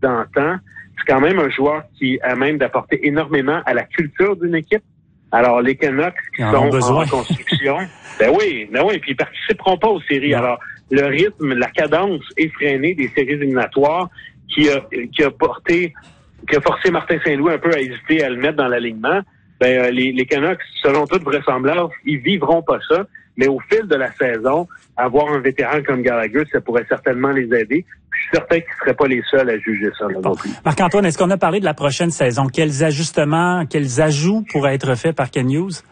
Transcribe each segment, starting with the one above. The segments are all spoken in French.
d'antan. C'est quand même un joueur qui a même d'apporter énormément à la culture d'une équipe. Alors, les Canucks qui sont en construction, ben oui, puis ils participeront pas aux séries. Alors, le rythme, la cadence effrénée des séries éliminatoires qui a forcé Martin Saint-Louis un peu à hésiter à le mettre dans l'alignement, ben les Canucks, selon toute vraisemblance, ils vivront pas ça. Mais au fil de la saison, avoir un vétéran comme Gallagher, ça pourrait certainement les aider. Je suis certain qu'ils ne seraient pas les seuls à juger ça. Là, non plus. Marc-Antoine, est-ce qu'on a parlé de la prochaine saison? Quels ajustements, quels ajouts pourraient être faits par Ken Hughes?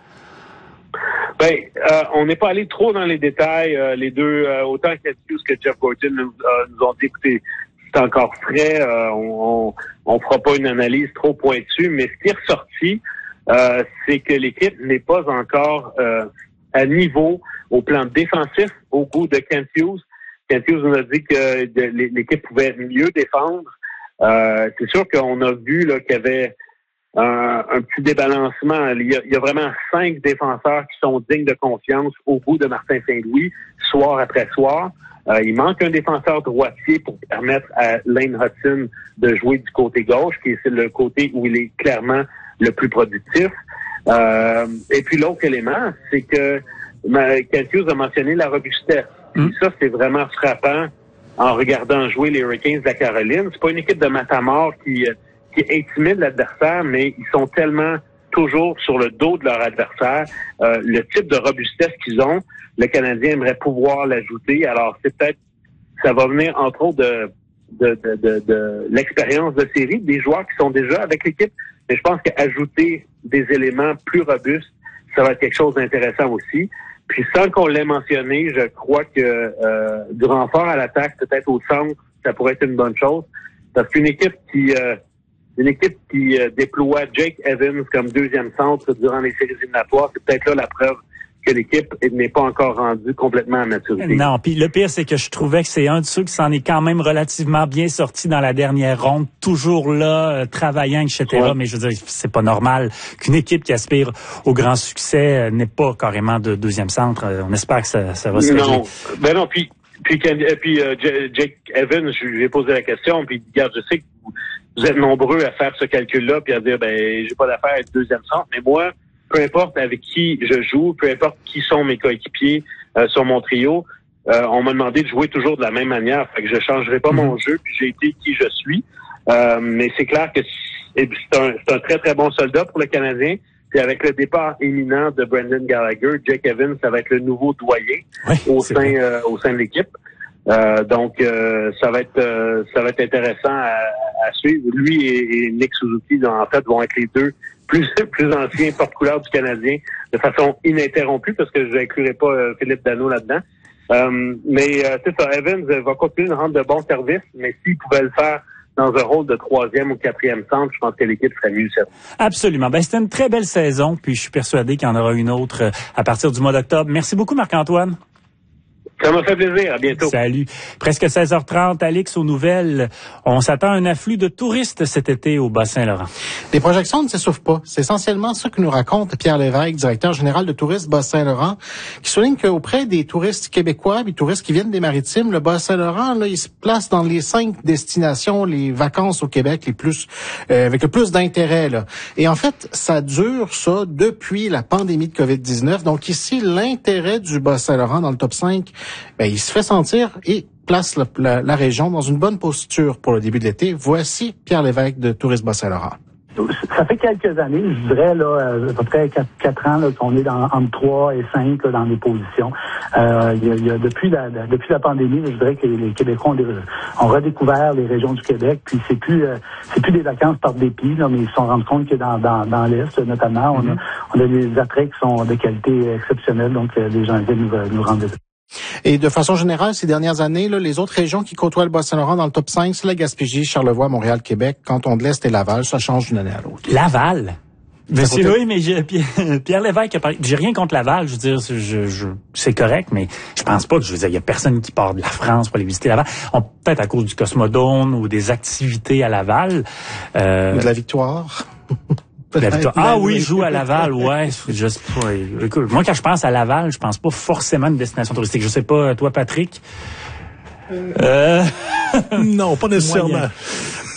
On n'est pas allé trop dans les détails. Les deux, autant Ken Hughes que Jeff Gorton nous ont dit, écoutez, c'est encore frais, on fera pas une analyse trop pointue, mais ce qui est ressorti, c'est que l'équipe n'est pas encore à niveau au plan défensif au goût de Kent Hughes. Kent Hughes nous a dit que l'équipe pouvait mieux défendre. C'est sûr qu'on a vu là, qu'il y avait un petit débalancement. Il y a vraiment 5 défenseurs qui sont dignes de confiance au goût de Martin Saint-Louis, soir après soir. Il manque un défenseur droitier pour permettre à Lane Hudson de jouer du côté gauche, qui est le côté où il est clairement le plus productif. Et puis l'autre élément, c'est que Kent Hughes a mentionné la robustesse. Puis ça, c'est vraiment frappant en regardant jouer les Hurricanes de la Caroline. C'est pas une équipe de matamor qui intimide l'adversaire, mais ils sont tellement toujours sur le dos de leur adversaire. Le type de robustesse qu'ils ont, le Canadien aimerait pouvoir l'ajouter. Alors, ça va venir entre autres de l'expérience de série, des joueurs qui sont déjà avec l'équipe. Mais je pense qu'ajouter des éléments plus robustes, ça va être quelque chose d'intéressant aussi. Puis sans qu'on l'ait mentionné, je crois que du renfort à l'attaque, peut-être au centre, ça pourrait être une bonne chose. Parce qu'une équipe qui déploie Jake Evans comme deuxième centre durant les séries éliminatoires, c'est peut-être là la preuve que l'équipe n'est pas encore rendue complètement à maturité. Non, puis le pire, c'est que je trouvais que c'est un de ceux qui s'en est quand même relativement bien sorti dans la dernière ronde, toujours là, travaillant, etc. Ouais. Mais je veux dire, c'est pas normal qu'une équipe qui aspire au grand succès n'ait pas carrément de deuxième centre. On espère que ça va se régler. Non, puis Jake Evans, je lui ai posé la question, puis regarde, je sais que vous êtes nombreux à faire ce calcul-là, puis à dire, j'ai pas d'affaire à être deuxième centre, mais moi, peu importe avec qui je joue, peu importe qui sont mes coéquipiers sur mon trio, on m'a demandé de jouer toujours de la même manière. Fait que je changerai pas mon jeu, puis j'ai été qui je suis. Mais c'est clair que c'est un très, très bon soldat pour le Canadien. Puis avec le départ imminent de Brendan Gallagher, Jake Evans, ça va être le nouveau doyen au sein de l'équipe. Donc ça va être intéressant à suivre. Lui et Nick Suzuki, en fait, vont être les deux plus anciens porte-couleurs du Canadien de façon ininterrompue, parce que je n'inclurai pas Philippe Danault là-dedans. Mais c'est ça, Evans va continuer de rendre de bons services, mais s'il pouvait le faire dans un rôle de 3e ou 4e centre, je pense que l'équipe serait mieux servie. Absolument. C'était une très belle saison, puis je suis persuadé qu'il y en aura une autre à partir du mois d'octobre. Merci beaucoup, Marc-Antoine. Ça m'a fait plaisir. À bientôt. Salut. Presque 16h30, Alix, aux nouvelles. On s'attend à un afflux de touristes cet été au Bas-Saint-Laurent. Les projections ne s'essoufflent pas. C'est essentiellement ce que nous raconte Pierre Lévesque, directeur général de Tourisme Bas-Saint-Laurent, qui souligne qu'auprès des touristes québécois, des touristes qui viennent des Maritimes, le Bas-Saint-Laurent, là, il se place dans les 5 destinations, les vacances au Québec, les plus, avec le plus d'intérêt, là. Et en fait, ça dure, ça, depuis la pandémie de COVID-19. Donc ici, l'intérêt du Bas-Saint-Laurent dans le top 5, il se fait sentir et place la région dans une bonne posture pour le début de l'été. Voici Pierre Lévesque de Tourisme Bas-Saint-Laurent. Ça fait quelques années, je dirais, là, à peu près 4 ans, là, qu'on est entre 3 et 5 là, dans les positions. Depuis la pandémie, je dirais que les Québécois ont redécouvert les régions du Québec, puis c'est plus des vacances par dépit, là, mais ils se sont rendus compte que dans l'Est, notamment, on a des attraits qui sont de qualité exceptionnelle, donc les gens viennent nous rendre visite. Et de façon générale, ces dernières années, là, les autres régions qui côtoient le Bas-Saint-Laurent dans le top 5, c'est la Gaspésie, Charlevoix, Montréal, Québec, Canton de l'Est et Laval. Ça change d'une année à l'autre. Laval? Monsieur, oui, mais Pierre Lévesque a parlé. J'ai rien contre Laval, je veux dire, c'est correct, mais je pense pas que, je veux dire, il y a personne qui part de la France pour aller visiter Laval. Peut-être à cause du Cosmodome ou des activités à Laval. Ou de la Victoire. Ah oui, joue à Laval, ouais. Écoute, moi, quand je pense à Laval, je pense pas forcément à une destination touristique. Je sais pas, toi, Patrick? Non, pas nécessairement.